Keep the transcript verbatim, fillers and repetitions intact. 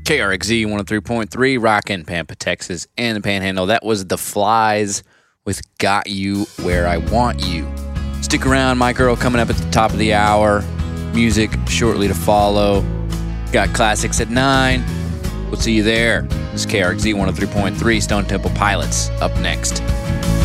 K R X Z one oh three point three, rockin' Pampa, Texas, and the Panhandle. That was The Flies with Got You Where I Want You. Stick around, my girl, coming up at the top of the hour. Music shortly to follow. Got classics at nine. We'll see you there. This is K R X Z one oh three point three, Stone Temple Pilots, up next.